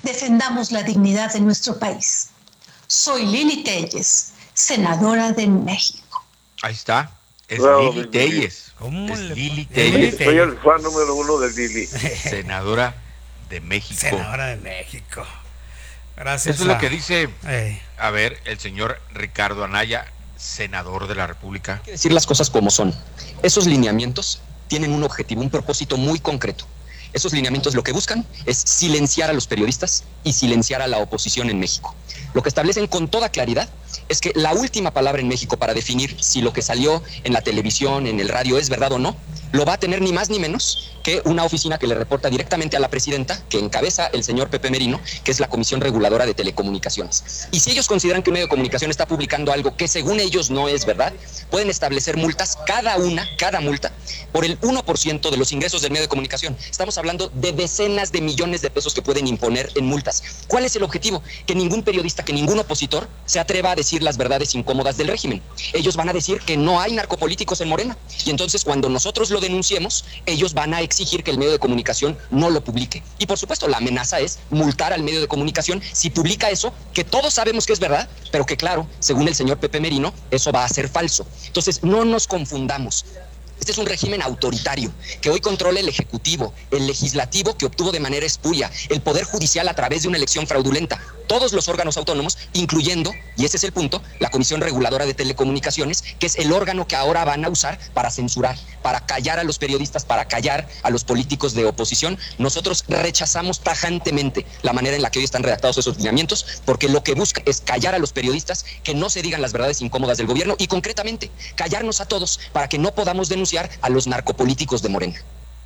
defendamos la dignidad de nuestro país. Soy Lili Telles, senadora de México. Ahí está. Es Bravo, Lili Telles. ¿Cómo es le Lili pon- Telles, Soy el fan número 1 de Lili. senadora de México. Senadora de México. Gracias. Eso es lo que dice, Ey. a ver, el señor Ricardo Anaya, senador de la República. Hay que decir las cosas como son. Esos lineamientos tienen un objetivo, un propósito muy concreto. Esos lineamientos lo que buscan es silenciar a los periodistas y silenciar a la oposición en México. Lo que establecen con toda claridad es que la última palabra en México para definir si lo que salió en la televisión, en el radio, es verdad o no, lo va a tener ni más ni menos que una oficina que le reporta directamente a la presidenta, que encabeza el señor Pepe Merino, que es la Comisión Reguladora de Telecomunicaciones. Y si ellos consideran que un medio de comunicación está publicando algo que según ellos no es verdad, pueden establecer multas, cada multa, por el 1% de los ingresos del medio de comunicación. Estamos hablando de decenas de millones de pesos que pueden imponer en multas. ¿Cuál es el objetivo? Que ningún periodista, que ningún opositor se atreva a decir las verdades incómodas del régimen. Ellos van a decir que no hay narcopolíticos en Morena. Y entonces cuando nosotros lo denunciemos, ellos van a exigir que el medio de comunicación no lo publique. Y por supuesto, la amenaza es multar al medio de comunicación si publica eso, que todos sabemos que es verdad, pero que claro, según el señor Pepe Merino, eso va a ser falso. Entonces, no nos confundamos. Este es un régimen autoritario que hoy controla el Ejecutivo, el Legislativo que obtuvo de manera espuria, el Poder Judicial a través de una elección fraudulenta, todos los órganos autónomos, incluyendo, y ese es el punto, la Comisión Reguladora de Telecomunicaciones, que es el órgano que ahora van a usar para censurar, para callar a los periodistas, para callar a los políticos de oposición. Nosotros rechazamos tajantemente la manera en la que hoy están redactados esos lineamientos, porque lo que busca es callar a los periodistas, que no se digan las verdades incómodas del gobierno y concretamente callarnos a todos para que no podamos denunciar a los narcopolíticos de Morena.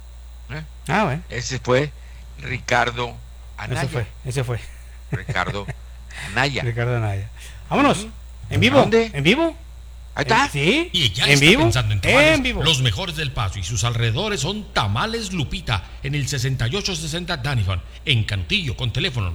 Bueno. Ese fue Ricardo Anaya. Ese fue. Ricardo Anaya. Ricardo Anaya. Vámonos. ¿En vivo? ¿Dónde? ¿En vivo? Ahí está. Sí. Y ya ¿En está vivo? pensando en tamales. En vivo. Los mejores del Paso y sus alrededores son Tamales Lupita en el 6860 Danifon, en Cantillo, con teléfono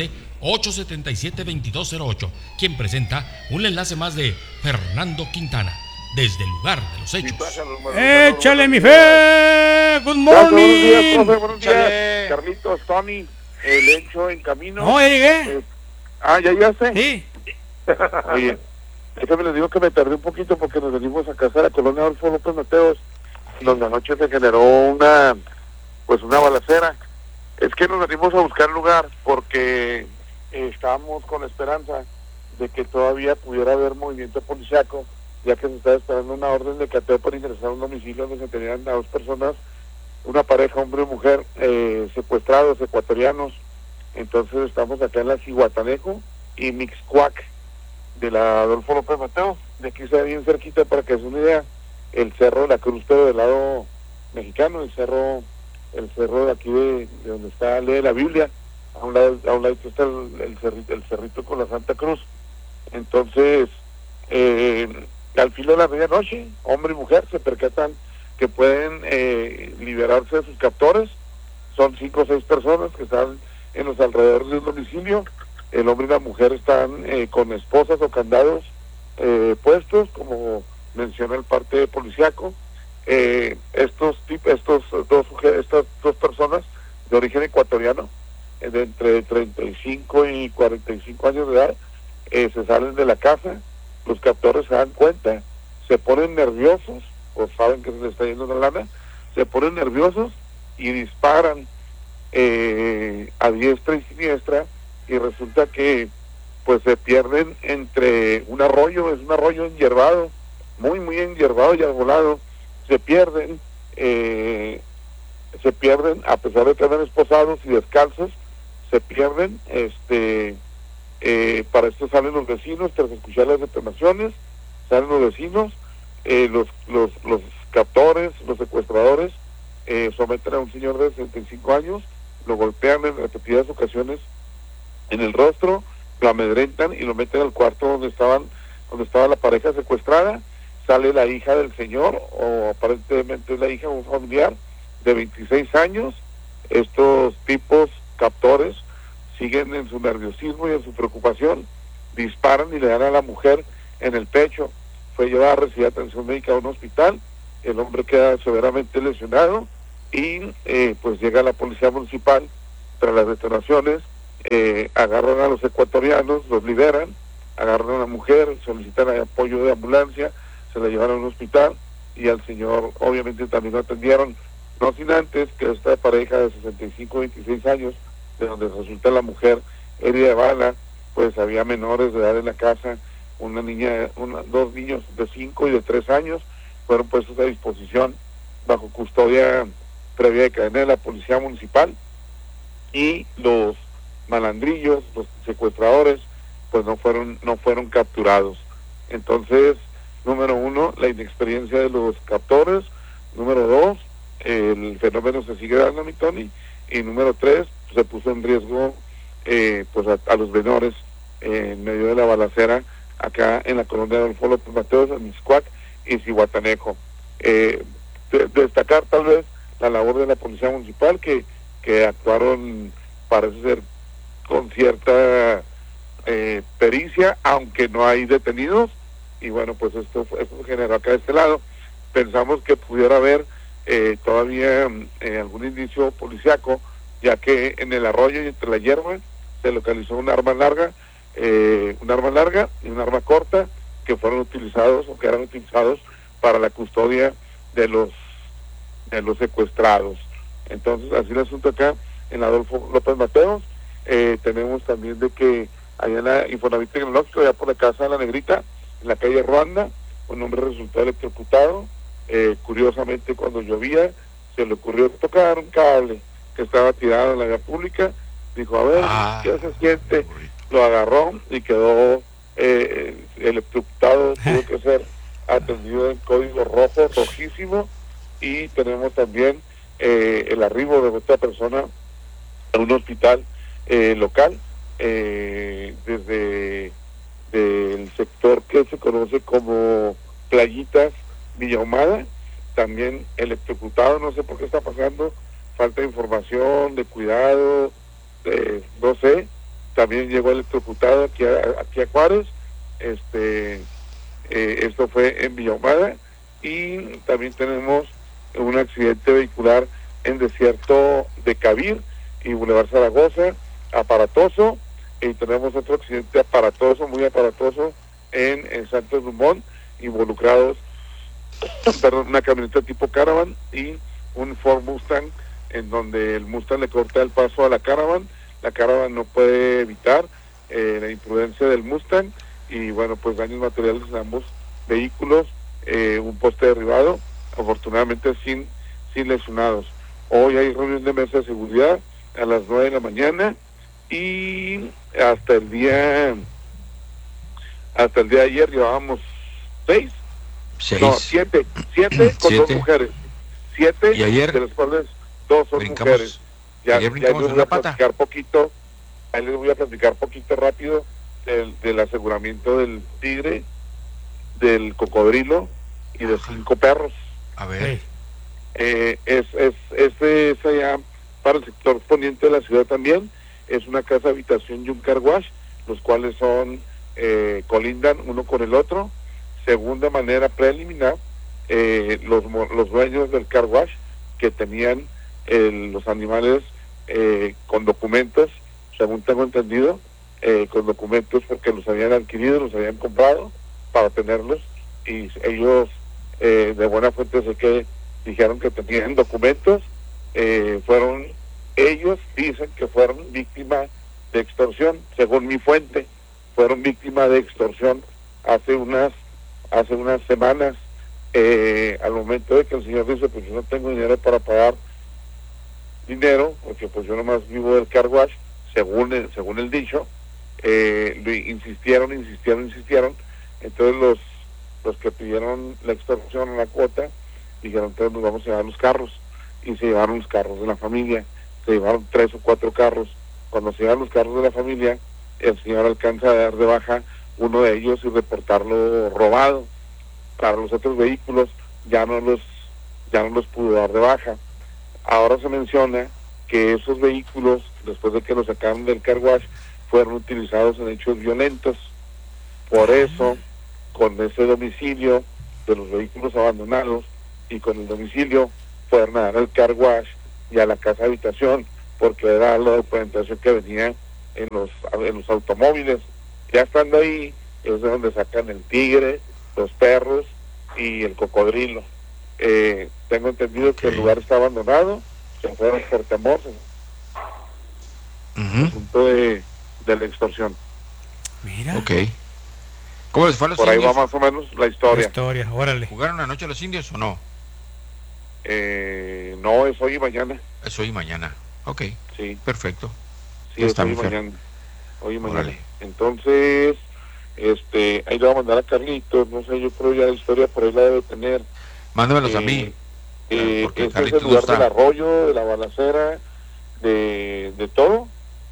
915-877-2208. Quien presenta un enlace más de Fernando Quintana, desde el lugar de los hechos. ¡Échale, mi fe! ¡Good morning! Buenos días, profe, buenos días. Chale. Carlitos, Tony, el hecho en camino. No, ya llegué. ¿Ya llegaste? Sí. Oye, déjame les digo que me tardé un poquito porque nos venimos a casa de la colonia Adolfo López Mateos, donde anoche se generó una balacera. Es que nos venimos a buscar lugar porque estábamos con la esperanza de que todavía pudiera haber movimiento policiaco, ya que se estaba esperando una orden de cateo para ingresar a un domicilio donde se tenían a dos personas, una pareja, hombre y mujer, secuestrados, ecuatorianos. Entonces estamos acá en la Cihuatanejo y Mixcoac de la Adolfo López Mateos. De aquí se ve bien cerquita, para que se una idea, el Cerro de la Cruz, pero del lado mexicano, el cerro de aquí de donde está, lee la Biblia, a un lado está el cerrito con la Santa Cruz. Entonces, al filo de la medianoche, hombre y mujer se percatan que pueden liberarse de sus captores. Son 5 o 6 personas que están en los alrededores de un domicilio. El hombre y la mujer están con esposas o candados puestos, como menciona el parte policiaco. Estas dos personas de origen ecuatoriano, de entre 35 y 45 años de edad, se salen de la casa. Los captores se dan cuenta, se ponen nerviosos, o saben que se les está yendo una lana, se ponen nerviosos y disparan a diestra y siniestra, y resulta que pues se pierden entre un arroyo, es un arroyo enhierbado, muy enhierbado y arbolado. Se pierden a pesar de que andan esposados y descalzos, se pierden. Para esto salen los vecinos, tras escuchar las detonaciones, salen los vecinos, los captores, los secuestradores, someten a un señor de 65 años, lo golpean en repetidas ocasiones en el rostro, lo amedrentan y lo meten al cuarto donde estaba la pareja secuestrada. Sale la hija del señor, o aparentemente es la hija de un familiar de 26 años. Estos tipos captores siguen en su nerviosismo y en su preocupación, disparan y le dan a la mujer en el pecho. Fue llevada a recibir atención médica a un hospital. El hombre queda severamente lesionado y pues llega la policía municipal tras las detonaciones agarran a los ecuatorianos, los liberan, agarran a la mujer, solicitan apoyo de ambulancia, se la llevaron a un hospital y al señor obviamente también lo atendieron, no sin antes que esta pareja de 65-26 años, de donde resulta la mujer herida de bala, pues había menores de edad en la casa, una niña, dos niños de 5 y de 3 años, fueron puestos a disposición bajo custodia previa de cadena de la policía municipal, y los malandrillos, los secuestradores, pues no fueron capturados. Entonces, número 1, la inexperiencia de los captores; número 2, el fenómeno se sigue dando, mi Tony; y número 3, se puso en riesgo pues a los menores en medio de la balacera acá en la colonia de Adolfo López Mateos, en Mixcoac y Zihuatanejo. Destacar tal vez la labor de la policía municipal, que actuaron, parece ser, con cierta pericia, aunque no hay detenidos, y bueno, pues esto generó acá de este lado. Pensamos que pudiera haber todavía algún indicio policiaco, ya que en el arroyo y entre la hierba se localizó un arma larga y un arma corta, que fueron utilizados o que eran utilizados para la custodia de los secuestrados. Entonces, así el asunto acá en Adolfo López Mateos. Tenemos también de que allá en la Infonavit Tecnológico, allá por la Casa de la Negrita, en la calle Ruanda, un hombre resultó electrocutado. Curiosamente, cuando llovía, se le ocurrió tocar un cable que estaba tirado en la vía pública. Dijo, a ver, ¿qué se siente? Lo agarró y quedó electrocutado. Tuvo que ser atendido en código rojísimo. Y tenemos también el arribo de otra persona a un hospital local, desde el sector que se conoce como Playitas, Villa Ahumada, también electrocutado. No sé por qué está pasando, falta de información, de cuidado, no sé. También llegó electrocutado aquí a Juárez. Esto fue en Villa Ahumada. Y también tenemos un accidente vehicular en Desierto de Cabir y Boulevard Zaragoza, aparatoso. Y tenemos otro accidente muy aparatoso en Santos Dumont, involucrados una camioneta tipo Caravan y un Ford Mustang, en donde el Mustang le corta el paso a la Caravan no puede evitar la imprudencia del Mustang, y bueno, pues daños materiales en ambos vehículos, un poste derribado, afortunadamente sin lesionados. Hoy hay reunión de mesa de seguridad a las 9 de la mañana, y hasta el día de ayer llevábamos 7 con 2 mujeres. 7, ¿y ayer? De las cuales 2 son mujeres. Ya les voy a platicar poquito, rápido del aseguramiento del tigre, del cocodrilo y de 5 perros. A ver. Es allá para el sector poniente de la ciudad también. Es una casa habitación y un car wash, los cuales colindan uno con el otro. Según de manera preliminar, los dueños del car wash, que tenían los animales con documentos, según tengo entendido, con documentos porque los habían adquirido, los habían comprado para tenerlos, y ellos de buena fuente sé que dijeron que tenían documentos. Ellos dicen que fueron víctimas de extorsión, según mi fuente, fueron víctimas de extorsión hace unas semanas, al momento de que el señor dice, pues yo no tengo dinero para pagar dinero, porque pues yo nomás vivo del car wash, según el dicho. Insistieron, entonces los que pidieron la extorsión o la cuota dijeron, entonces nos vamos a llevar los carros, y se llevaron los carros de la familia, se llevaron 3 o 4 carros. Cuando se llevan los carros de la familia, el señor alcanza a dar de baja uno de ellos y reportarlo robado. Para los otros vehículos ya no los pudo dar de baja. Ahora se menciona que esos vehículos, después de que los sacaron del car wash, fueron utilizados en hechos violentos. Por eso, con ese domicilio de los vehículos abandonados y con el domicilio, fueron a dar al car wash y a la casa habitación, porque era la documentación que venía en los automóviles. Ya estando ahí es de donde sacan el tigre, los perros y el cocodrilo. Tengo entendido que el lugar está abandonado, se fueron por temor, asunto de la extorsión. Mira. Ok. ¿Cómo les fue a los Por ahí indios? va más o menos la historia. Órale. ¿Jugaron anoche los indios o no? No, es hoy y mañana. Es hoy y mañana. Ok, Sí, perfecto. sí, Ya es está, hoy y mi Fer. mañana. Hoy y mañana. Órale. Entonces, ahí le voy a mandar a Carlitos, no sé, yo creo ya la historia por ahí la debe tener. Mándamelos a mí. Porque Este es Carlitos el lugar no está. del arroyo, de la balacera, de todo.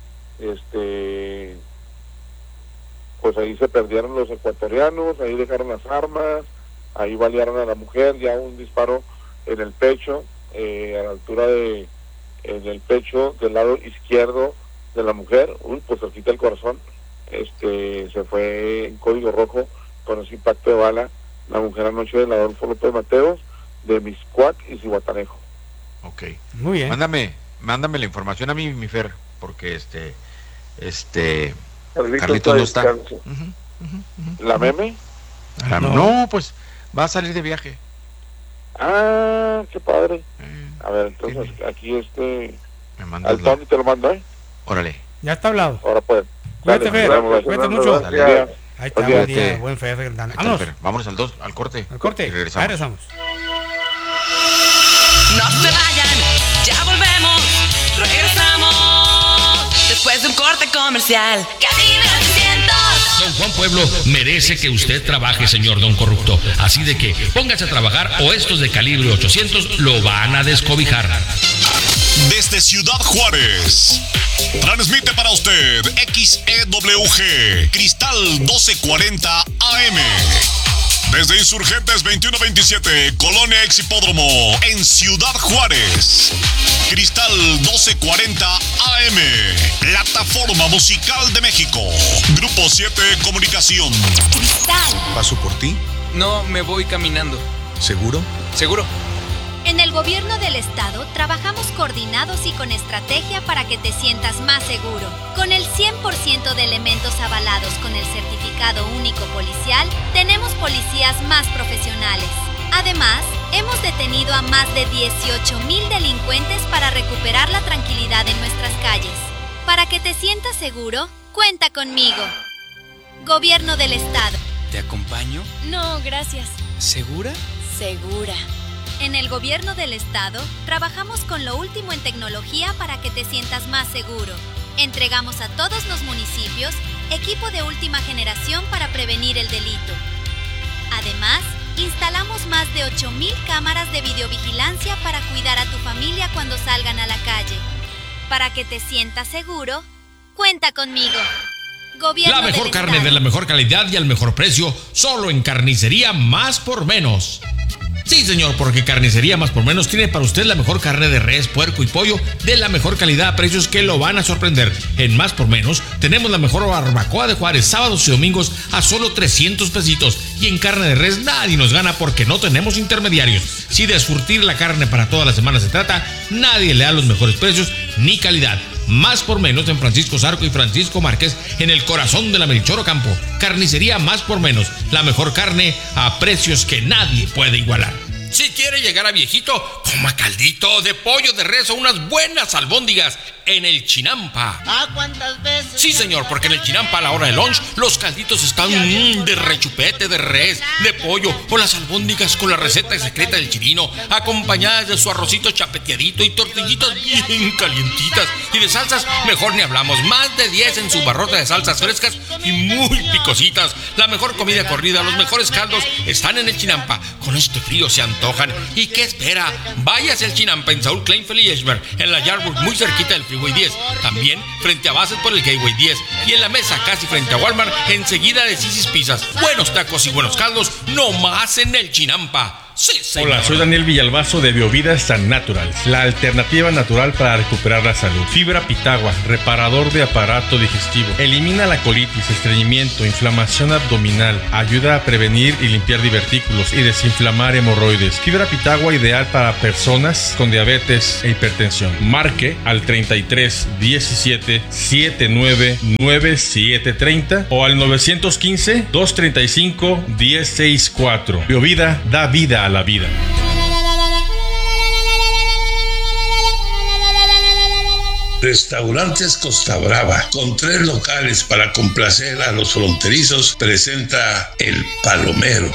Pues ahí se perdieron los ecuatorianos, ahí dejaron las armas, ahí balearon a la mujer, ya un disparo en el pecho, a la altura en el pecho del lado izquierdo de la mujer, pues cerquita el corazón, se fue en código rojo con ese impacto de bala la mujer anoche del Adolfo López Mateos, de Mixcoac y Zihuatanejo. Ok. Muy bien. Mándame la información a mí, mi Fer, porque Carlitos Carlitos no está. descanso. ¿La meme? No, pues va a salir de viaje. Ah, qué padre. A ver, entonces Sí. aquí Me mandas al Tony te lo mando, Órale. Ya está hablado. ahora pues. Cuídate, Dale, Fer. nos vemos. Cuídate mucho. Gracias. Ahí está, Oye, buen día. este- Buen Fer. Ahí está el Vámonos. Fer. Vámonos al corte. Al corte. Y Ahí regresamos. regresamos. No se vayan, ya volvemos, regresamos después de un corte comercial. Cadena 300. Don Juan Pueblo merece que usted trabaje, señor Don Corrupto. Así de que póngase a trabajar o estos de calibre 800 lo van a descobijar. Desde Ciudad Juárez, transmite para usted XEWG Cristal 1240 AM. Desde Insurgentes 2127, Colonia Ex Hipódromo, en Ciudad Juárez. Cristal 1240 AM, Plataforma Musical de México. Grupo 7 Comunicación. ¿Paso por ti? No, me voy caminando. ¿Seguro? ¿Seguro? En el gobierno del estado trabajamos coordinados y con estrategia para que te sientas más seguro. Con el 100% de elementos avalados con el certificado único policial, tenemos policías más profesionales. Además, hemos detenido a más de 18,000 delincuentes para recuperar la tranquilidad en nuestras calles. Para que te sientas seguro, cuenta conmigo. Gobierno del estado. ¿Te acompaño? No, gracias. ¿Segura? Segura. En el gobierno del estado, trabajamos con lo último en tecnología para que te sientas más seguro. Entregamos a todos los municipios equipo de última generación para prevenir el delito. Además, instalamos más de 8,000 cámaras de videovigilancia para cuidar a tu familia cuando salgan a la calle. Para que te sientas seguro, cuenta conmigo. Gobierno La mejor del carne estado. de la mejor calidad y al mejor precio, solo en Carnicería Más por Menos. Sí, señor, porque Carnicería Más por Menos tiene para usted la mejor carne de res, puerco y pollo de la mejor calidad a precios que lo van a sorprender. En Más por Menos tenemos la mejor barbacoa de Juárez, sábados y domingos a solo 300 pesitos. Y en carne de res nadie nos gana porque no tenemos intermediarios. Si de surtir la carne para toda la semana se trata, nadie le da los mejores precios ni calidad. Más por Menos en Francisco Zarco y Francisco Márquez, en el corazón de la Melchor Ocampo. Carnicería Más por Menos, la mejor carne a precios que nadie puede igualar. Si quiere llegar a viejito, coma caldito de pollo de res o unas buenas albóndigas en el Chinampa. ¿Cuántas veces? Sí, señor, porque en el Chinampa a la hora de lunch los calditos están de rechupete, de res, de pollo o las albóndigas con la receta secreta del chirino, acompañadas de su arrocito chapeteadito y tortillitas bien calientitas. Y de salsas, mejor ni hablamos, más de 10 en su barrota de salsas frescas y muy picositas. La mejor comida corrida, los mejores caldos están en el Chinampa. Con este frío se antojan. ¿Y qué espera? Váyase al Chinampa en Saúl Kleinfeld y Eschberg, en la Yardburg, muy cerquita del Freeway 10. También frente a Bases por el Gateway 10. Y en la mesa, casi frente a Walmart, enseguida de Sisi's Pizzas. Buenos tacos y buenos caldos, no más en el Chinampa. Sí, señor. Hola, soy Daniel Villalbazo de Biovida San Natural, la alternativa natural para recuperar la salud. Fibra pitagua, reparador de aparato digestivo, elimina la colitis, estreñimiento, inflamación abdominal, ayuda a prevenir y limpiar divertículos y desinflamar hemorroides. Fibra pitagua ideal para personas con diabetes e hipertensión. Marque al 33 17 79 97 30 o al 915 235 1064. Biovida da vida a la vida. Restaurantes Costa Brava, con 3 locales para complacer a los fronterizos, presenta El Palomero.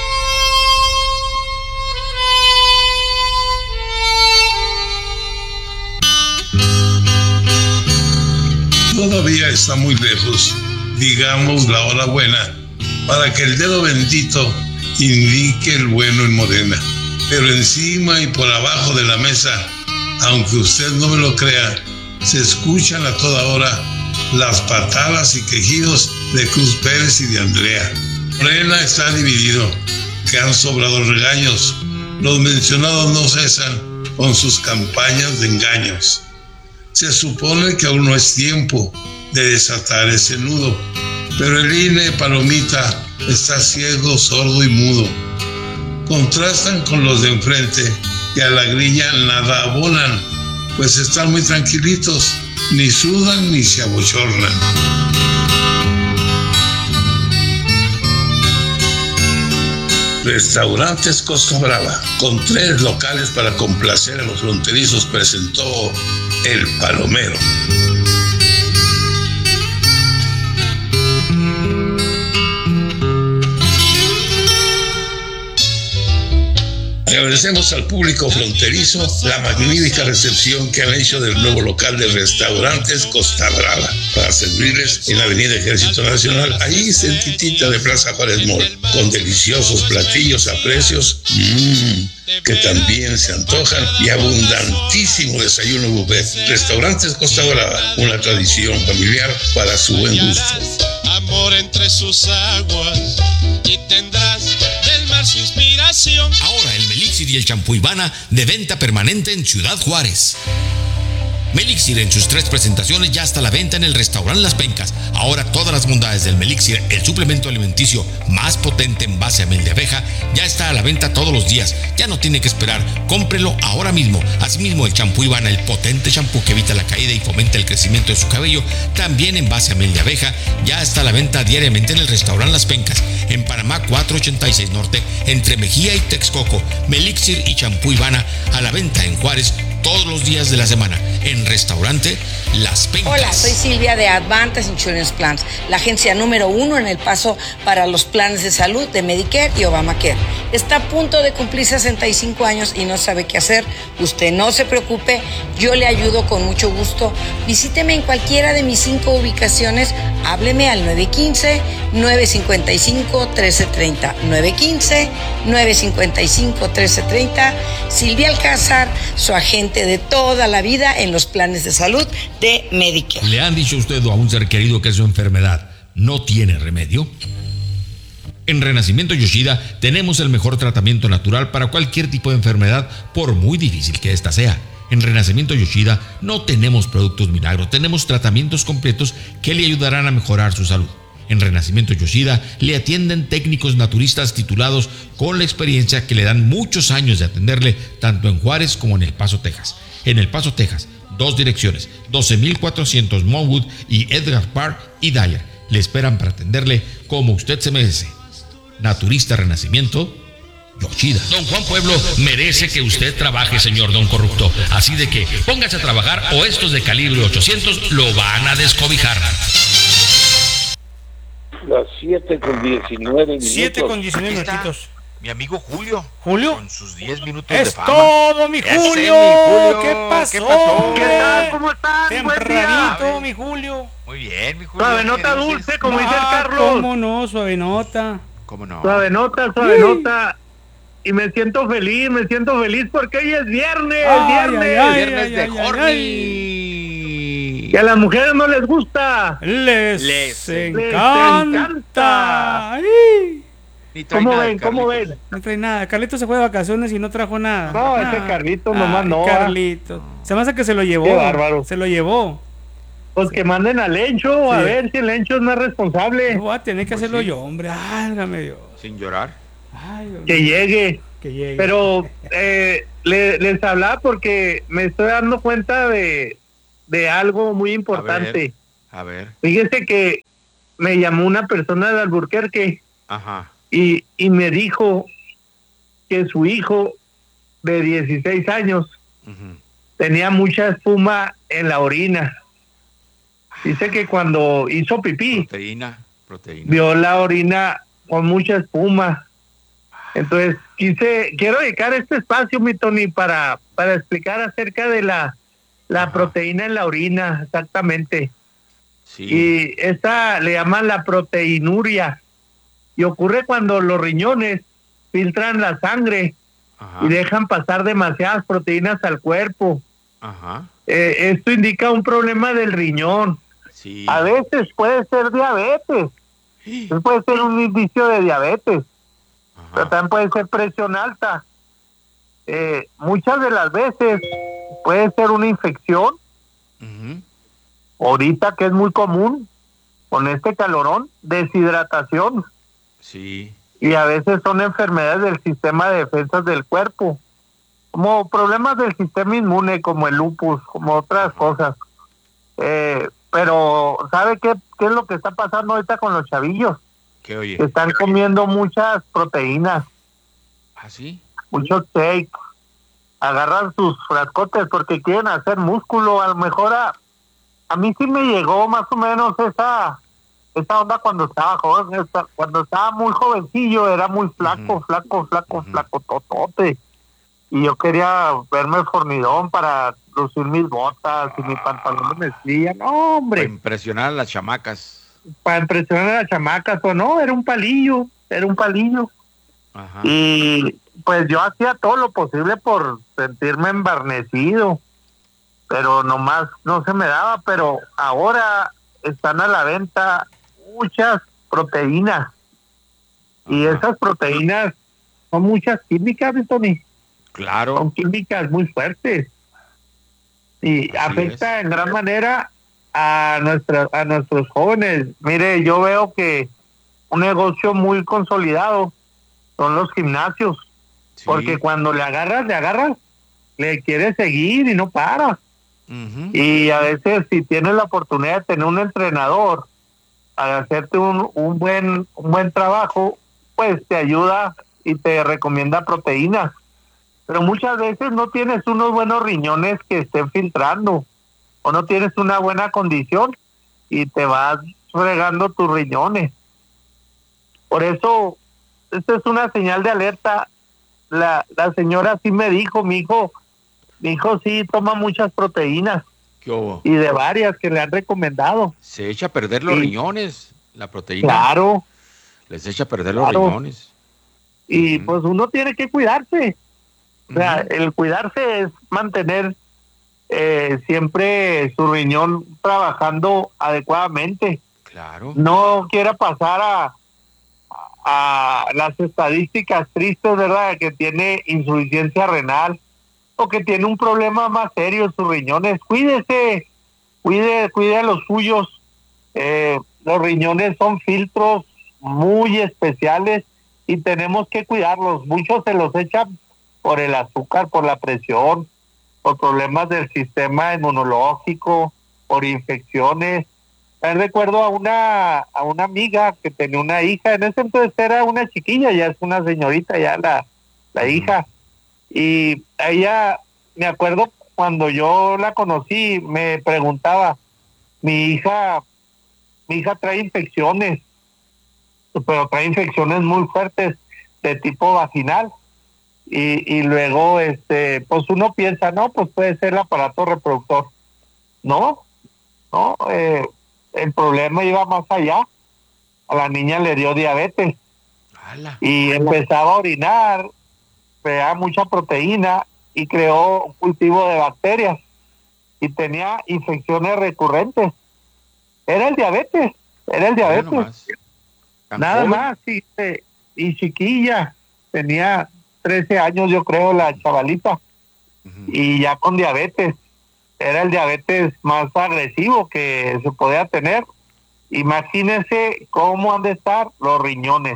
Todavía está muy lejos, digamos la hora buena, para que el dedo bendito indique el bueno en Morena. Pero encima y por abajo de la mesa, aunque usted no me lo crea, se escuchan a toda hora las patadas y quejidos de Cruz Pérez y de Andrea. Morena está dividido, que han sobrado regaños. Los mencionados no cesan con sus campañas de engaños. Se supone que aún no es tiempo de desatar ese nudo, pero el INE, Palomita, está ciego, sordo y mudo. Contrastan con los de enfrente, que a la grilla nada abonan, pues están muy tranquilitos, ni sudan ni se abochornan. Restaurantes Costa Brava, con 3 locales para complacer a los fronterizos, presentó El Palomero. Agradecemos al público fronterizo la magnífica recepción que han hecho del nuevo local de Restaurantes Costa Brava para servirles en la Avenida Ejército Nacional, ahí cerquitita de Plaza Juárez Mall, con deliciosos platillos a precios que también se antojan y abundantísimo desayuno buffet. Restaurantes Costa Brava, una tradición familiar para su buen gusto. Amor entre sus aguas y tendrás del mar su inspiración. Ahora el Melixir y el champú Ivana de venta permanente en Ciudad Juárez. Melixir en sus 3 presentaciones ya está a la venta en el restaurante Las Pencas. Ahora todas las bondades del Melixir, el suplemento alimenticio más potente en base a miel de abeja, ya está a la venta todos los días. Ya no tiene que esperar, cómprelo ahora mismo. Asimismo el champú Ivana, el potente champú que evita la caída y fomenta el crecimiento de su cabello, también en base a miel de abeja, ya está a la venta diariamente en el restaurante Las Pencas, en Panamá 486 Norte, entre Mejía y Texcoco. Melixir y champú Ivana a la venta en Juárez todos los días de la semana en restaurante Las Pencas. Hola, soy Silvia de Advantage Insurance Plans, la agencia número 1 en El Paso para los planes de salud de Medicare y Obamacare. Está a punto de cumplir 65 años y no sabe qué hacer. Usted no se preocupe, yo le ayudo con mucho gusto. Visíteme en cualquiera de mis 5 ubicaciones. Hábleme al 915-955-1330. 915-955-1330. Silvia Alcázar, su agente de toda la vida en los planes de salud de Medicare. ¿Le han dicho a usted o a un ser querido que su enfermedad no tiene remedio? En Renacimiento Yoshida tenemos el mejor tratamiento natural para cualquier tipo de enfermedad, por muy difícil que ésta sea. En Renacimiento Yoshida no tenemos productos milagros, tenemos tratamientos completos que le ayudarán a mejorar su salud. En Renacimiento Yoshida le atienden técnicos naturistas titulados con la experiencia que le dan muchos años de atenderle tanto en Juárez como en El Paso, Texas. En El Paso, Texas, 2 direcciones, 12400 Monwood y Edgar Park y Dyer. Le esperan para atenderle como usted se merece. Naturista Renacimiento Yoshida. Don Juan Pueblo merece que usted trabaje, señor Don Corrupto. Así de que póngase a trabajar o estos de calibre 800 lo van a descobijar. Las 7:19 minutos. 7:19 minutitos. Mi amigo Julio. ¿Julio? Con sus 10 minutos de ¡Es fama. todo, mi Julio! Mi Julio. ¿Qué pasó? ¿Qué pasó? ¿Qué tal? ¿Cómo están? Tempranito, mi Julio. Muy bien, mi Julio. Suave nota dulce, como dice el Carlos. ¿Cómo no? Suave nota. ¿Cómo no? Suave nota. Y me siento feliz porque hoy es viernes. Viernes de horny. Que a las mujeres no les gusta. Les encanta. Ay. Ni trae ¿Cómo nada, ven? ¿Cómo ven? No trae nada. Carlitos se fue de vacaciones y no trajo nada. No, ese Carlitos nomás no. Carlitos. Se me hace que se lo llevó. Qué bárbaro. Se lo llevó. Pues que manden a Lencho, a ver si el Lencho es más responsable. No voy a tener que hacerlo yo, hombre. Álgame Dios. Sin llorar. Ay, Dios Que mío. llegue. Que llegue. Pero les hablaba porque me estoy dando cuenta de algo muy importante. A ver. Fíjese que me llamó una persona de Alburquerque. Ajá. Y me dijo que su hijo de 16 años tenía mucha espuma en la orina. Dice que cuando hizo pipí, Proteína. vio la orina con mucha espuma. Entonces, quiero dedicar este espacio, mi Tony, para explicar acerca de la proteína en la orina, exactamente. Sí. Y esta le llaman la proteinuria. Y ocurre cuando los riñones filtran la sangre y dejan pasar demasiadas proteínas al cuerpo. Ajá. Esto indica un problema del riñón. Sí. A veces puede ser diabetes. Puede ser un indicio de diabetes. Pero también puede ser presión alta. Muchas de las veces puede ser una infección. Ahorita, que es muy común con este calorón, deshidratación. Sí. Y a veces son enfermedades del sistema de defensas del cuerpo, como problemas del sistema inmune, como el lupus, como otras cosas. Pero ¿sabe qué es lo que está pasando ahorita con los chavillos? ¿Qué oye? Que están comiendo muchas proteínas. ¿Ah, sí? Muchos shakes. Agarran sus frascotes porque quieren hacer músculo. A lo mejor a mí sí me llegó más o menos esa onda cuando estaba joven. Cuando estaba muy jovencillo era muy flaco, flaco, totote. Y yo quería verme fornidón para lucir mis botas y mi pantalón de mezclilla. No, hombre. Para impresionar a las chamacas. Para impresionar a las chamacas, o no, era un palillo. Ajá. Y pues yo hacía todo lo posible por sentirme embarnecido, pero nomás no se me daba. Pero ahora están a la venta muchas proteínas. Y esas proteínas son muchas químicas, Tony. Claro. Son químicas muy fuertes. Y afecta en gran manera a nuestros jóvenes. Mire, yo veo que un negocio muy consolidado son los gimnasios. Sí. Porque cuando le agarras, le quieres seguir y no paras. Y a veces, si tienes la oportunidad de tener un entrenador a hacerte un buen trabajo, pues te ayuda y te recomienda proteínas. Pero muchas veces no tienes unos buenos riñones que estén filtrando, o no tienes una buena condición y te vas fregando tus riñones. Por eso, esta es una señal de alerta. La señora sí me dijo, mi hijo sí toma muchas proteínas. ¿Qué hubo? Y de varias que le han recomendado. Se echa a perder los riñones, la proteína. Claro. Les echa a perder los riñones. Y pues uno tiene que cuidarse. O sea, el cuidarse es mantener siempre su riñón trabajando adecuadamente. Claro. No quiera pasar a las estadísticas tristes, ¿verdad? Que tiene insuficiencia renal o que tiene un problema más serio en sus riñones. Cuídese, cuide a los suyos. Los riñones son filtros muy especiales y tenemos que cuidarlos. Muchos se los echan por el azúcar, por la presión, por problemas del sistema inmunológico, por infecciones. Recuerdo a una amiga que tenía una hija, en ese entonces era una chiquilla, ya es una señorita ya la hija, y ella, me acuerdo cuando yo la conocí, me preguntaba, mi hija trae infecciones, pero trae infecciones muy fuertes de tipo vaginal. Y luego pues uno piensa, no, pues puede ser el aparato reproductor. No, el problema iba más allá. A la niña le dio diabetes. ¡Hala! Y empezaba a orinar, creaba mucha proteína y creó un cultivo de bacterias y tenía infecciones recurrentes. Era el diabetes. Nada más, sí. y chiquilla, tenía 13 años yo creo la chavalita, y ya con diabetes, era el diabetes más agresivo que se podía tener. Imagínense cómo han de estar los riñones,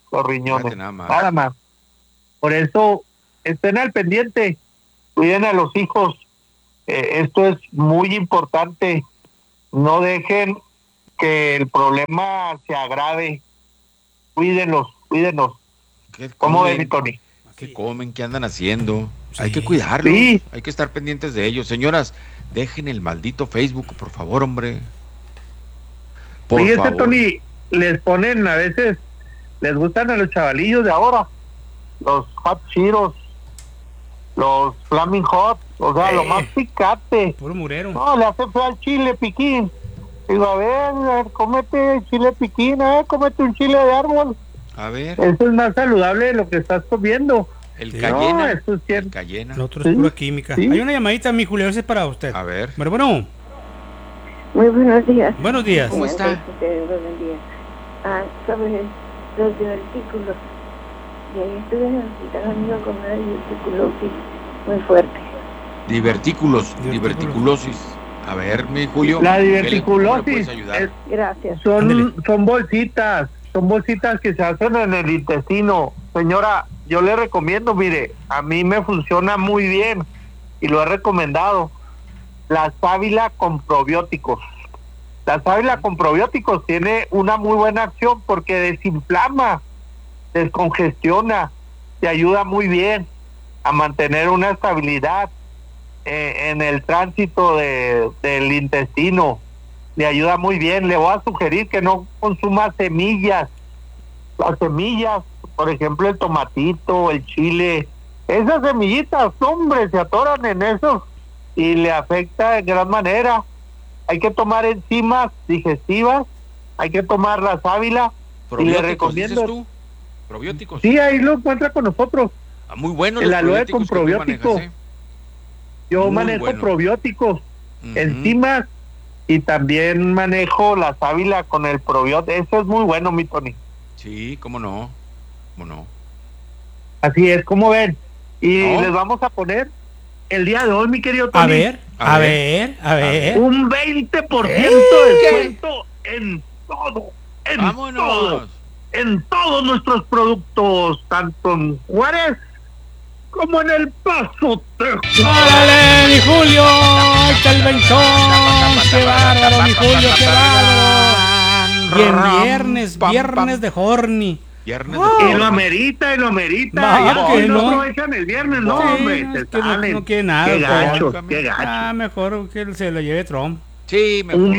nada más. Por eso estén al pendiente, cuiden a los hijos, esto es muy importante, no dejen que el problema se agrave, cuídenlos. ¿Cómo ven, mi Tony? ¿Qué comen? ¿Qué andan haciendo? Sí. Hay que cuidarlos, hay que estar pendientes de ellos. Señoras, dejen el maldito Facebook, por favor, hombre. Fíjese, Tony, les ponen a veces, les gustan a los chavalillos de ahora, los Hot Cheetos, los Flaming Hot, o sea, lo más picante. Puro murero. No, le hace feo al chile piquín. Digo, a ver, cómete chile piquín, cómete un chile de árbol. A ver. Eso es más saludable de lo que estás comiendo. El cayena. No, eso es cierto. El cayena. Lo otro es pura química. Sí. Hay una llamadita, mi Julio, ese es para usted. A ver. Bueno. Muy buenos días. Buenos días. ¿Cómo está? Buenos días. Sobre los divertículos. Estuve en el hospital amigo con una diverticulosis muy fuerte. Diverticulosis. A ver, mi Julio. La diverticulosis. Gracias. Son bolsitas que se hacen en el intestino. Señora, yo le recomiendo, mire, a mí me funciona muy bien y lo he recomendado. La sábila con probióticos. La sábila con probióticos tiene una muy buena acción porque desinflama, descongestiona, te ayuda muy bien a mantener una estabilidad en el tránsito del intestino. Le ayuda muy bien. Le voy a sugerir que no consuma semillas. Las semillas, por ejemplo, el tomatito, el chile, esas semillitas, hombre, se atoran en eso y le afecta de gran manera. Hay que tomar enzimas digestivas, hay que tomar la sábila y le recomiendo. ¿Dices tú? ¿Probióticos? Sí, ahí lo encuentra con nosotros. Muy bueno. El aloe con probióticos. Yo manejo probióticos, enzimas, y también manejo la sábila con el probiótico. Eso es muy bueno, mi Tony. Sí, cómo no. Así es, como ven. Y les vamos a poner el día de hoy, mi querido Tony. A ver. Un 20% de descuento en todo. En todos nuestros productos, tanto en Juárez como en El Paso, Texas. ¡Órale, mi Julio! ¡Ahí está el ventón! ¡Qué bárbaro, mi Julio! ¡Qué bárbaro! Y en viernes de horny. Y lo amerita. Que no aprovechan el viernes, no, hombre. No quiere nada. Qué gacho. Mejor que se lo lleve Trump. Sí, un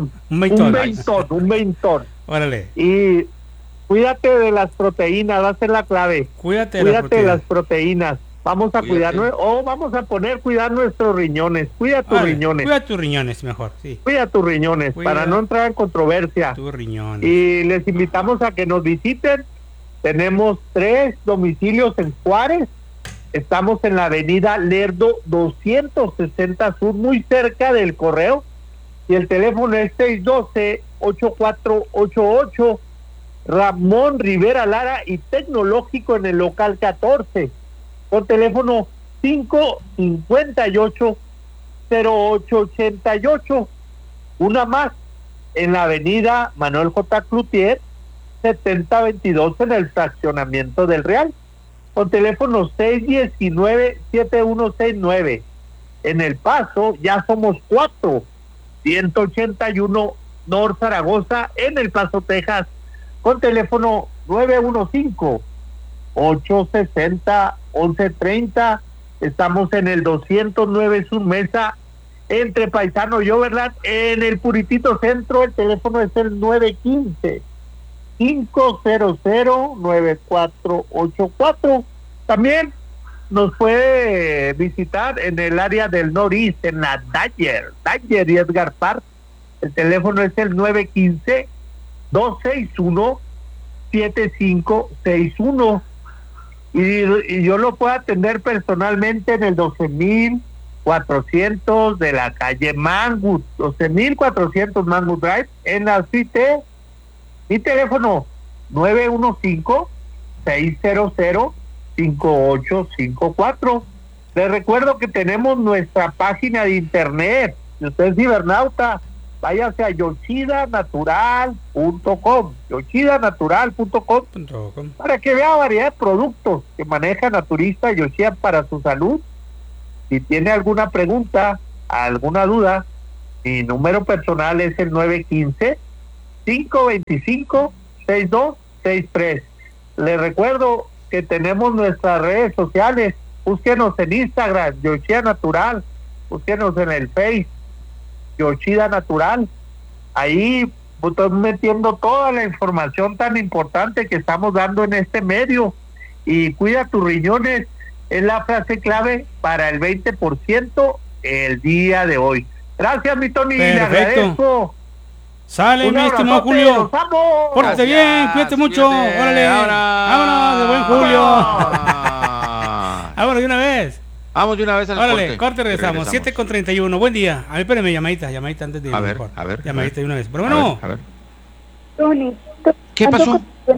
veintón. Órale. Y cuídate de las proteínas, va a ser la clave. Cuídate de las proteínas. Vamos a cuidarnos, vamos a cuidar nuestros riñones. Cuida tus riñones. Cuida tus riñones mejor, sí. Cuida tus riñones, para no entrar en controversia. Tus riñones. Y les invitamos a que nos visiten. Tenemos 3 domicilios en Juárez. Estamos en la avenida Lerdo 260 Sur, muy cerca del Correo. Y el teléfono es 612-8488. Ramón Rivera Lara y Tecnológico en el local 14. Con teléfono 558-0888. Una más en la avenida Manuel J. Cloutier 7022 en el fraccionamiento del Real, con teléfono 619-7169. En El Paso ya somos 4, 181 North Zaragoza en El Paso, Texas, con teléfono 915-860-1130. Estamos en el 209 Sur Mesa, entre Paisano y Overland, en el Puritito Centro. El teléfono es el 915-500-9484. También nos puede visitar en el área del Noreste, en la Dyer y Edgar Park. El teléfono es el 915-261-7561. Y yo lo puedo atender personalmente en el 12,400 de la calle Mangwood, 12,400 Mangwood Drive, en la suite. Mi teléfono 915 600-5854. Les recuerdo que tenemos nuestra página de internet. Si usted es cibernauta, váyase a yoshidanatural.com, yoshidanatural.com, para que vea variedad de productos que maneja Naturista Yoshida para su salud. Si tiene alguna pregunta, alguna duda, mi número personal es el 915-525-6263. Les recuerdo que tenemos nuestras redes sociales. Búsquenos en Instagram, Yoshida Natural. Búsquenos en el Face, Yoshida Natural. Ahí estoy metiendo toda la información tan importante que estamos dando en este medio. Y cuida tus riñones es la frase clave para el 20% el día de hoy. Gracias, mi Tony. Le agradezco. Sale, mi estimado Julio. Pórtate bien, cuídate mucho. Órale. Vámonos de buen Julio. Vámonos de una vez. Vamos de una vez al corte. Corte, regresamos. 7:31. Buen día. A ver, espérame, llamadita antes de ir. A ver. Llamadita de una vez. Pero bueno. A ver. Tony, ¿Qué pasó?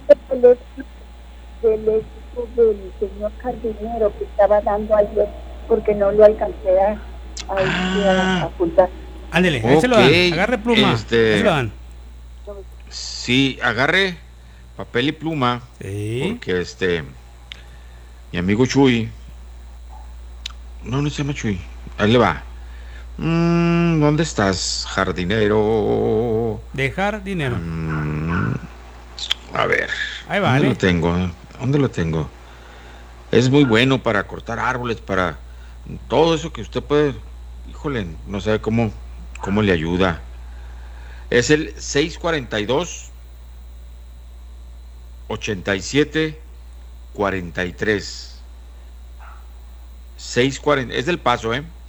Del señor Jardinero que estaba dando ayer, porque no lo alcancé a apuntar. Ándele, ahí se lo dan. Agarre pluma. Ahí se lo dan. Sí, agarre papel y pluma. Sí. Porque mi amigo Chuy. No se llama Chuy. Ahí le va. ¿Dónde estás, jardinero? Dejar dinero. A ver. Ahí va. ¿Dónde lo tengo? Es muy bueno para cortar árboles, para todo eso que usted puede. Híjole, no sabe cómo le ayuda. Es el 642-87-43. 640, es del Paso,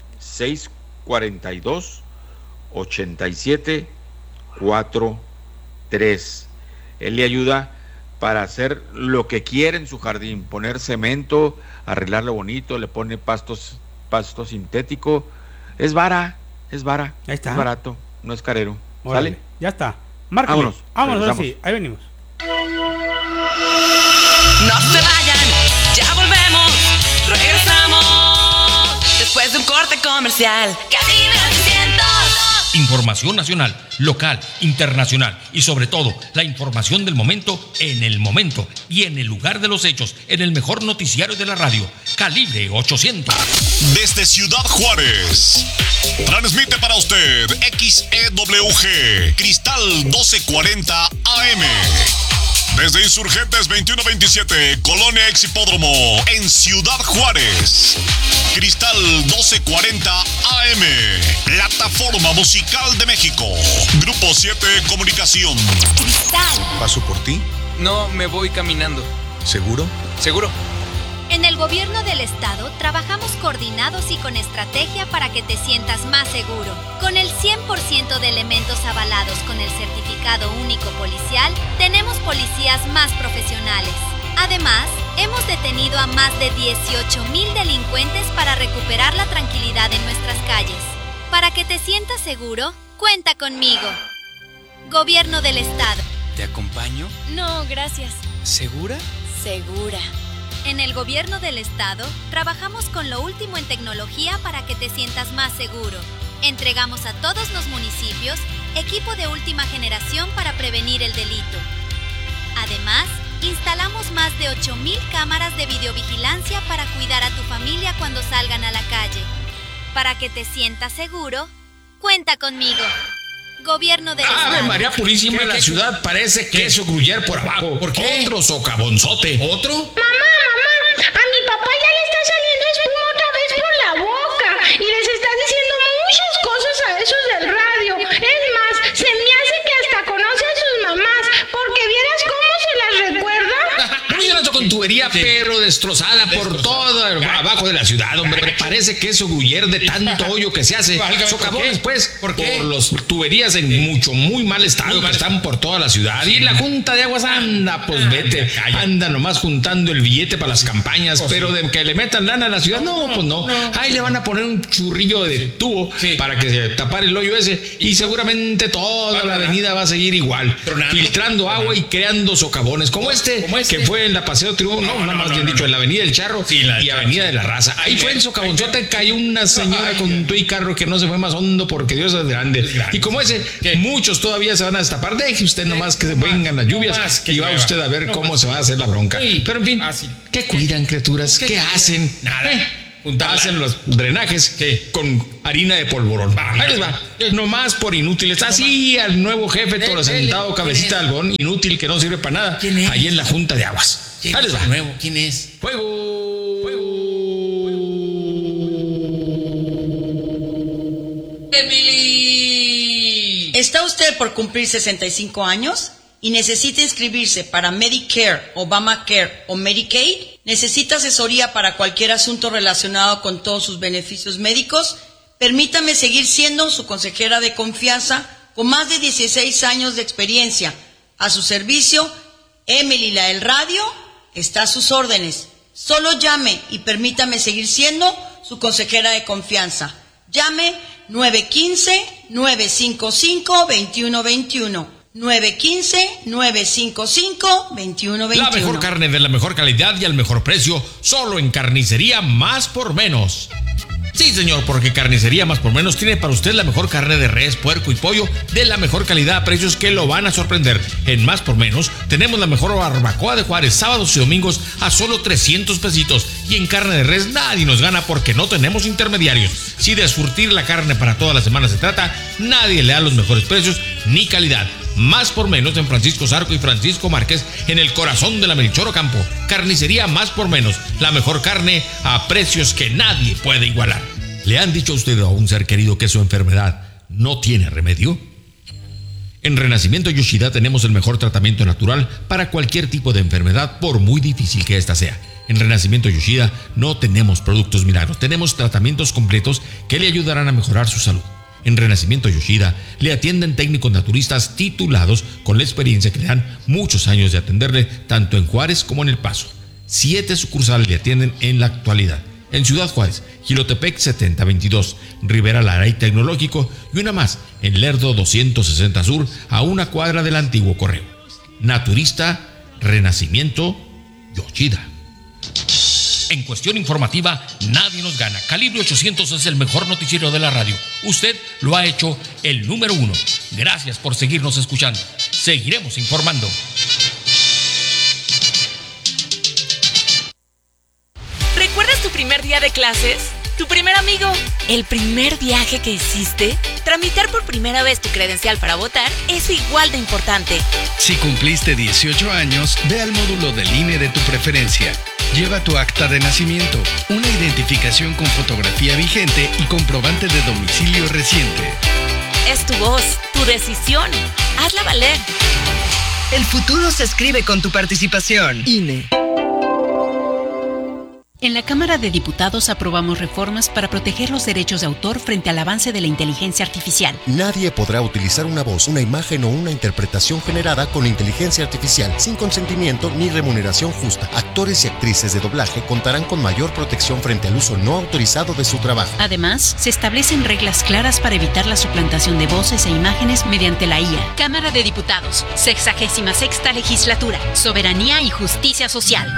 642-87-43. Él le ayuda para hacer lo que quiere en su jardín, poner cemento, arreglarlo bonito, le pone pasto sintético. Es vara. Ahí está. Es barato, no es carero. Órale, ¿Sale? Ya está. Márcame. Vámonos, ahora sí, ahí venimos. No se vayan, ya volvemos, regresamos después de un corte comercial. Cabina 102. Información nacional, local, internacional y sobre todo la información del momento en el momento y en el lugar de los hechos, en el mejor noticiario de la radio, Calibre 800. Desde Ciudad Juárez, transmite para usted XEWG, Cristal 1240 AM. Desde Insurgentes 2127, Colonia Exhipódromo, en Ciudad Juárez. Cristal 1240 AM, Plataforma Musical de México. Grupo 7 Comunicación. Cristal. ¿Paso por ti? No, me voy caminando. ¿Seguro? ¿Seguro? En el gobierno del estado trabajamos coordinados y con estrategia para que te sientas más seguro. Con el 100% de elementos avalados con el certificado único policial, tenemos policías más profesionales. Además, hemos detenido a más de 18,000 delincuentes para recuperar la tranquilidad en nuestras calles. Para que te sientas seguro, cuenta conmigo. Gobierno del estado. ¿Te acompaño? No, gracias. ¿Segura? Segura. En el gobierno del estado, trabajamos con lo último en tecnología para que te sientas más seguro. Entregamos a todos los municipios equipo de última generación para prevenir el delito. Además, instalamos más de 8,000 cámaras de videovigilancia para cuidar a tu familia cuando salgan a la calle. Para que te sientas seguro, cuenta conmigo. Gobierno del estado. Ave María Purísima, la ciudad parece queso gruyere por abajo. ¿Por qué? Otro socavonzote. ¿Otro? Mamá, a mi papá ya le está saliendo espuma otra vez por la boca y les está diciendo muchas cosas a esos del radio. Es más, se me hace que hasta conoce a sus mamás, porque vieras cómo se las recuerda. ¿No vienes con tu tubería, pero destrozada por todo abajo de la ciudad, hombre. Parece que es Guller de tanto hoyo que se hace. Socavones, pues, por las tuberías en muy mal estado que están por toda la ciudad. Y la Junta de Aguas anda, pues vete, anda nomás juntando el billete para las campañas, pero de que le metan lana a la ciudad, no, pues no. Ahí le van a poner un churrillo de tubo para que se tapare el hoyo ese, y seguramente toda la avenida va a seguir igual, filtrando agua y creando socavones como este, que fue en la Paseo Triunfo, más bien dicho, en la Avenida del Charro y Avenida de la Raza. Ahí fue en socavonzote, cayó una señora con tu y carro que no se fue más hondo porque Dios es grande. Y como ese, muchos todavía se van a destapar. Deje usted nomás que vengan las lluvias y va usted a ver cómo se va a hacer la bronca. Pero en fin, ¿qué cuidan, criaturas? ¿Qué hacen? Nada. Hacen los drenajes con harina de polvorón. Ahí les va. Nomás por inútiles. Así al nuevo jefe, todo sentado, cabecita de algodón, inútil que no sirve para nada. Ahí en la Junta de Aguas. Ahí les va. Nuevo, ¿quién es? Fuego. Emily. ¿Está usted por cumplir 65 años y necesita inscribirse para Medicare, Obamacare o Medicaid? ¿Necesita asesoría para cualquier asunto relacionado con todos sus beneficios médicos? Permítame seguir siendo su consejera de confianza con más de 16 años de experiencia. A su servicio, Emily la del radio está a sus órdenes. Solo llame y permítame seguir siendo su consejera de confianza. Llame 915-955-2121. 915-955-2121. La mejor carne de la mejor calidad y al mejor precio, solo en Carnicería Más por Menos. Sí, señor, porque Carnicería Más por Menos tiene para usted la mejor carne de res, puerco y pollo de la mejor calidad a precios que lo van a sorprender. En Más por Menos tenemos la mejor barbacoa de Juárez, sábados y domingos a solo 300 pesitos. Y en carne de res nadie nos gana porque no tenemos intermediarios. Si de surtir la carne para toda la semana se trata, nadie le da los mejores precios ni calidad. Más por Menos en Francisco Zarco y Francisco Márquez, en el corazón de la Melchor Ocampo. Carnicería Más por Menos, la mejor carne a precios que nadie puede igualar. ¿Le han dicho a usted a un ser querido que su enfermedad no tiene remedio? En Renacimiento Yoshida tenemos el mejor tratamiento natural para cualquier tipo de enfermedad, por muy difícil que ésta sea. En Renacimiento Yoshida no tenemos productos milagros, tenemos tratamientos completos que le ayudarán a mejorar su salud. En Renacimiento Yoshida le atienden técnicos naturistas titulados con la experiencia que le dan muchos años de atenderle tanto en Juárez como en El Paso. 7 sucursales le atienden en la actualidad. En Ciudad Juárez, Jilotepec 7022, Rivera Lara y Tecnológico, y una más en Lerdo 260 Sur, a una cuadra del antiguo correo. Naturista Renacimiento Yoshida. En cuestión informativa, nadie nos gana. Calibre 800 es el mejor noticiero de la radio. Usted lo ha hecho el número 1. Gracias por seguirnos escuchando. Seguiremos informando. ¿Recuerdas tu primer día de clases? ¿Tu primer amigo? ¿El primer viaje que hiciste? Tramitar por primera vez tu credencial para votar es igual de importante. Si cumpliste 18 años, ve al módulo del INE de tu preferencia. Lleva tu acta de nacimiento, una identificación con fotografía vigente y comprobante de domicilio reciente. Es tu voz, tu decisión. Hazla valer. El futuro se escribe con tu participación. INE. En la Cámara de Diputados aprobamos reformas para proteger los derechos de autor frente al avance de la inteligencia artificial. Nadie podrá utilizar una voz, una imagen o una interpretación generada con inteligencia artificial sin consentimiento ni remuneración justa. Actores y actrices de doblaje contarán con mayor protección frente al uso no autorizado de su trabajo. Además, se establecen reglas claras para evitar la suplantación de voces e imágenes mediante la IA. Cámara de Diputados, 66ª Legislatura, Soberanía y Justicia Social.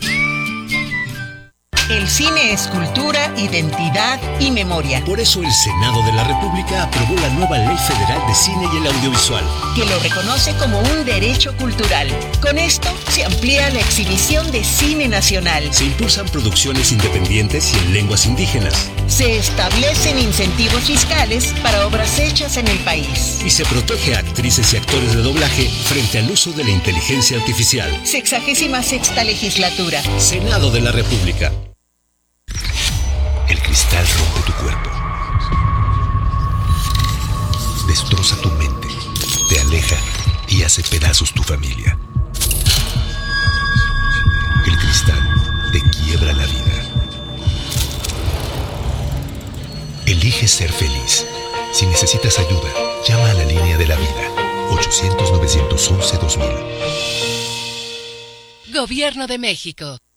El cine es cultura, identidad y memoria. Por eso el Senado de la República aprobó la nueva Ley Federal de Cine y el Audiovisual, que lo reconoce como un derecho cultural. Con esto se amplía la exhibición de cine nacional. Se impulsan producciones independientes y en lenguas indígenas. Se establecen incentivos fiscales para obras hechas en el país. Y se protege a actrices y actores de doblaje frente al uso de la inteligencia artificial. 66ª Legislatura. Senado de la República. El cristal rompe tu cuerpo, destroza tu mente, te aleja y hace pedazos tu familia. El cristal Afganistán te quiebra la vida. Elige ser feliz. Si necesitas ayuda, llama a la línea de la vida. 800-911-2000. Gobierno de México.